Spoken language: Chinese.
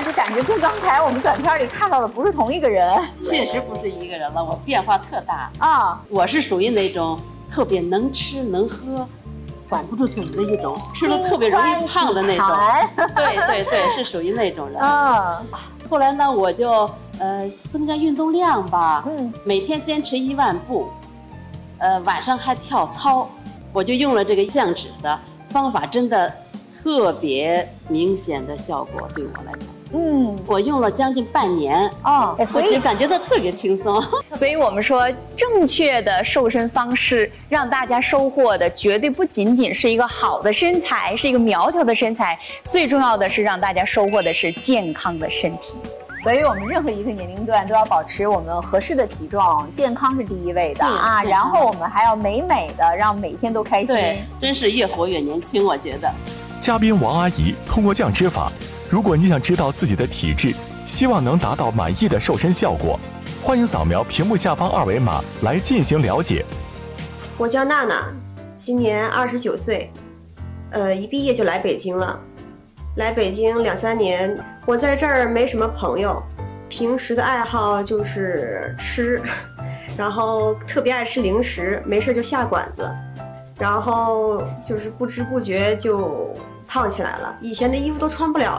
就感觉跟刚才我们短片里看到的不是同一个人。 确实不是一个人了，我变化特大啊！ 我是属于那种特别能吃能喝，管不住嘴的一种，吃了特别容易胖的那种。对，是属于那种人。后来呢，我就增加运动量吧，每天坚持1万步，晚上还跳操。我就用了这个降脂的方法，真的特别明显的效果，对我来讲。我用了将近半年所以感觉到特别轻松。 所以我们说，正确的瘦身方式让大家收获的绝对不仅仅是一个好的身材，是一个苗条的身材，最重要的是让大家收获的是健康的身体。 所以我们任何一个年龄段都要保持我们合适的体重，健康是第一位的啊。然后我们还要美美的，让每天都开心。 对，真是越活越年轻，我觉得。 嘉宾王阿姨通过降脂法，如果你想知道自己的体质，希望能达到满意的瘦身效果，欢迎扫描屏幕下方2维码来进行了解。 我叫娜娜，今年29岁，一毕业就来北京了。来北京2、3年，我在这儿没什么朋友，平时的爱好就是吃，然后特别爱吃零食，没事就下馆子，然后就是不知不觉就胖起来了，以前的衣服都穿不了了。